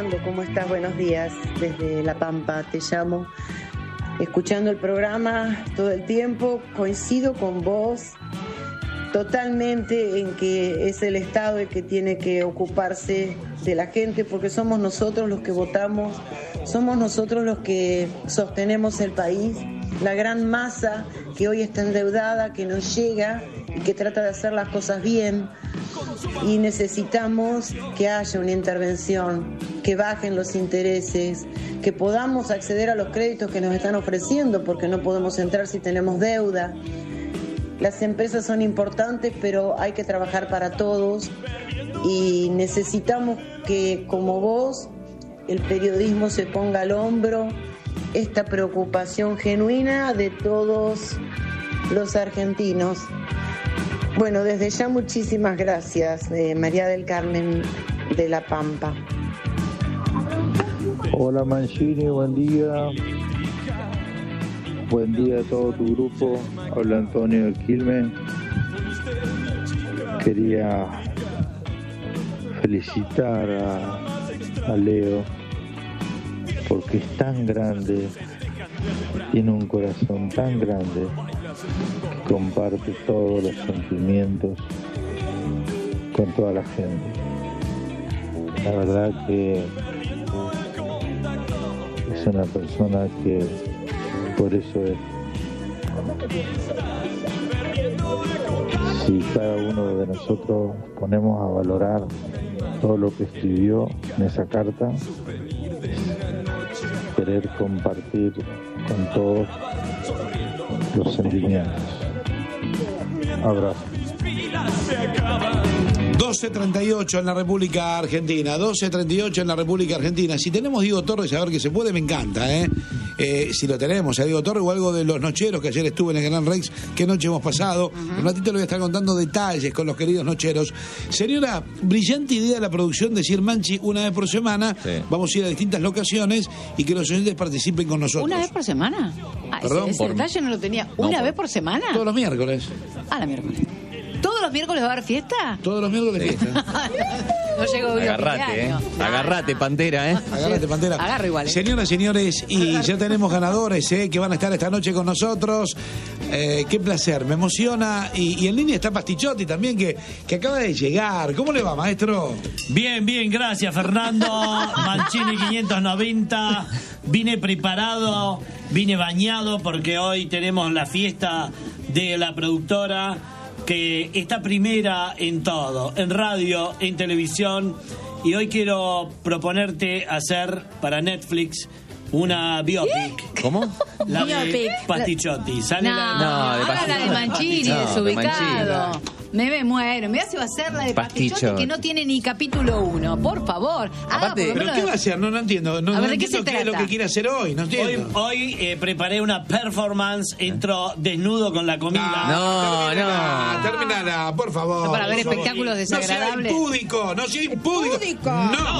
¿Cómo estás? Buenos días. Desde La Pampa te llamo. Escuchando el programa todo el tiempo, coincido con vos totalmente en que es el Estado el que tiene que ocuparse de la gente, porque somos nosotros los que votamos, somos nosotros los que sostenemos el país, la gran masa que hoy está endeudada, que nos llega y que trata de hacer las cosas bien, y necesitamos que haya una intervención, que bajen los intereses, que podamos acceder a los créditos que nos están ofreciendo, porque no podemos entrar si tenemos deuda. Las empresas son importantes, pero hay que trabajar para todos y necesitamos que, como vos, el periodismo se ponga al hombro esta preocupación genuina de todos los argentinos. Bueno, desde ya muchísimas gracias, María del Carmen de La Pampa. Hola Mancini, buen día. Buen día a todo tu grupo. Habla Antonio del Quilmes. Quería felicitar a Leo porque es tan grande, tiene un corazón tan grande que comparte todos los sentimientos con toda la gente. La verdad que es una persona que por eso es. Si cada uno de nosotros ponemos a valorar todo lo que escribió en esa carta, es querer compartir con todos los sentimientos. Abrazo. 12:38 en la República Argentina, 12:38 en la República Argentina. Si tenemos Diego Torres, a ver que se puede, me encanta, si lo tenemos a Diego Torres o algo de los nocheros, que ayer estuve en el Gran Rex, qué noche hemos pasado. Un ratito le voy a estar contando detalles con los queridos nocheros. Señora, brillante idea de la producción, decir Manchi una vez por semana, sí. Vamos a ir a distintas locaciones y que los oyentes participen con nosotros. ¿Una vez por semana? Perdón, ese detalle no lo tenía. ¿Una vez por semana? Todos los miércoles. La miércoles. ¿Todos los miércoles va a haber fiesta? Todos los miércoles fiesta. No llego bien. Agarrate, Agarrate, Pantera, Agarrate, Pantera. Agarro igual, Señoras, señores, y ya tenemos ganadores, que van a estar esta noche con nosotros. Qué placer, me emociona. Y en línea está Pastichotti también, que acaba de llegar. ¿Cómo le va, maestro? Bien, gracias, Fernando. Mancini 590. Vine preparado, vine bañado, porque hoy tenemos la fiesta de la productora, que está primera en todo, en radio, en televisión, y hoy quiero proponerte hacer para Netflix una biopic. ¿Cómo? La de Pastichotti. Sale la de Mancini, desubicado. Me muero. Mirá si va a ser la de Pastichotti, que no tiene ni capítulo 1. Por favor. Aparte, ¿pero qué va a hacer? No entiendo. No entiendo qué es lo que quiere hacer hoy. No entiendo. Hoy preparé una performance. Entro desnudo con la comida. No. Terminala, por favor. No, para ver espectáculos desagradables. No sea impúdico.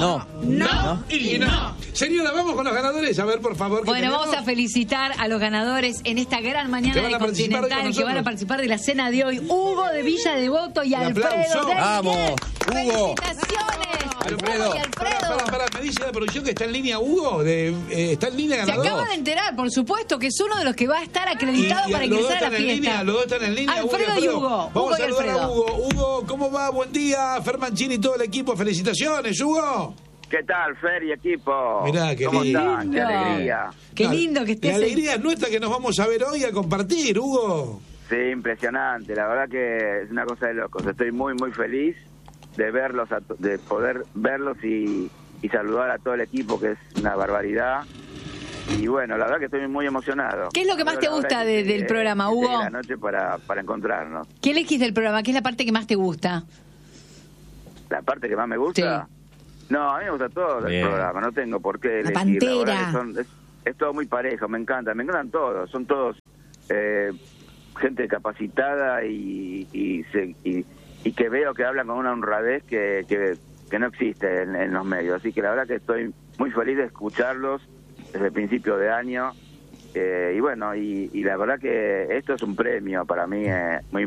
No. Señora, vamos con los ganadores. A ver, por favor. Bueno, vamos a felicitar a los ganadores en esta gran mañana de Continental, que van a participar de la cena de hoy. Hugo de Villa Devoto y Alfredo. ¡Vamos, Hugo! ¡Felicitaciones! Alfredo. Pará, me dice la producción que está en línea Hugo. ¿Está en línea ganador? Se acaba de enterar, por supuesto, que es uno de los que va a estar acreditado para ingresar a la fiesta. Los dos están en línea. Alfredo y Hugo. Vamos a saludar a Hugo. Hugo, ¿cómo va? Buen día. Fer Mancini y todo el equipo. Felicitaciones, Hugo. ¿Qué tal, Fer y equipo? Mirá, qué ¿Cómo lindo. están? Qué alegría. Qué lindo que estés. La alegría es nuestra que nos vamos a ver hoy a compartir, Hugo. Sí, impresionante. La verdad que es una cosa de locos. Estoy muy, muy feliz de verlos, de poder verlos y saludar a todo el equipo, que es una barbaridad. Y bueno, la verdad que estoy muy emocionado. ¿Qué es lo que más te gusta del programa, Hugo? De la noche para encontrarnos. ¿Qué elegís del programa? ¿Qué es la parte que más te gusta? ¿La parte que más me gusta? Sí. No, a mí me gusta todo el programa, no tengo por qué elegir. La Pantera. Es todo muy parejo, me encantan todos, son todos gente capacitada y que veo que hablan con una honradez que no existe en los medios, así que la verdad que estoy muy feliz de escucharlos desde el principio de año, y bueno, y la verdad que esto es un premio para mí muy